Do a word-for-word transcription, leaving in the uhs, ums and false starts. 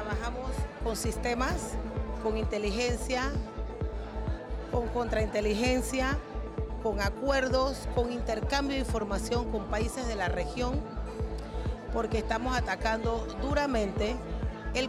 Trabajamos con sistemas, con inteligencia, con contrainteligencia, con acuerdos, con intercambio de información con países de la región, porque estamos atacando duramente